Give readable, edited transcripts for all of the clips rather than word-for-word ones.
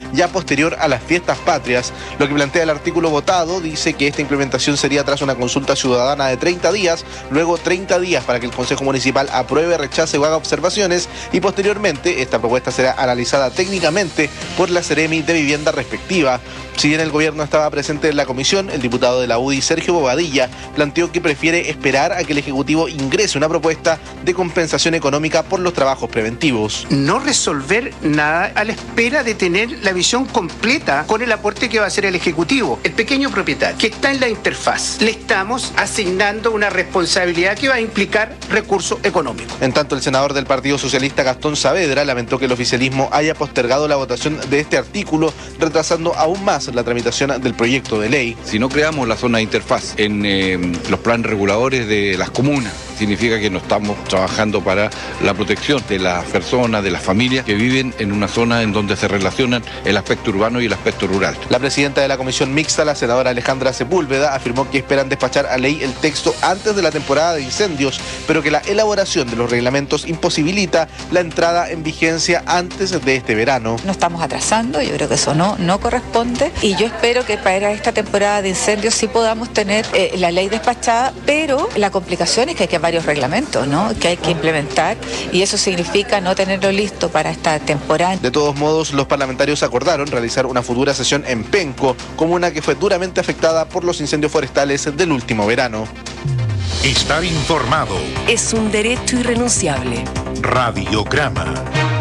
ya posterior a las fiestas patrias. Lo que plantea el artículo votado dice que esta implementación sería tras una consulta ciudadana de 30 días, luego 30 días para que el Consejo Municipal apruebe, rechace o haga observaciones y posteriormente esta propuesta será analizada técnicamente por la Seremi de Vivienda respectiva. Si bien el gobierno estaba presente en la comisión, el diputado de la UDI, Sergio Bobadilla, planteó que prefiere esperar a que el Ejecutivo ingrese una propuesta de compensación económica por los trabajos preventivos. No resolver nada a la espera de tener la visión completa con el aporte que va a hacer el Ejecutivo. El pequeño propietario que está en la interfaz, le estamos asignando una responsabilidad que va a implicar recursos económicos. En tanto, el senador del Partido Socialista, Gastón Saavedra, lamentó que el oficialismo haya postergado la votación de este artículo, retrasando aún más la tramitación del proyecto de ley. Si no creamos la zona de interfaz en los planes reguladores de las comunas, significa que no estamos trabajando para la protección de las personas, de las familias que viven en una zona en donde se relacionan el aspecto urbano y el aspecto rural. La presidenta de la comisión mixta, la senadora Alejandra Sepúlveda, afirmó que esperan despachar a ley el texto antes de la temporada de incendios, pero que la elaboración de los reglamentos imposibilita la entrada en vigencia antes de este verano. No estamos atrasando, yo creo que eso no corresponde y yo espero que para esta temporada de incendios sí podamos tener la ley despachada, pero la complicación es que hay varios reglamentos, ¿no?, que hay que implementar y eso significa no tenerlo listo para esta temporada. De todos modos, los parlamentarios acordaron realizar una futura sesión en Penco, comuna que fue duramente afectada por los incendios forestales del último verano. Estar informado es un derecho irrenunciable. Radiograma.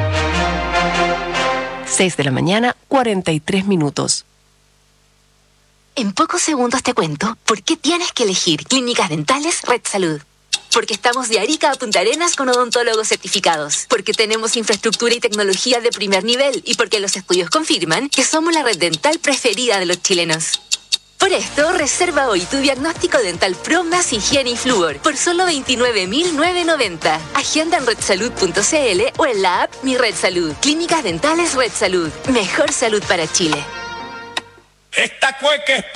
6:43 a.m. En pocos segundos te cuento por qué tienes que elegir Clínicas Dentales Red Salud. Porque estamos de Arica a Punta Arenas con odontólogos certificados. Porque tenemos infraestructura y tecnología de primer nivel. Y porque los estudios confirman que somos la red dental preferida de los chilenos. Por esto, reserva hoy tu diagnóstico dental Pro más higiene y flúor por solo 29.990. Agenda en redsalud.cl o en la app Mi Red Salud. Clínicas Dentales Red Salud. Mejor salud para Chile. Esta cueca es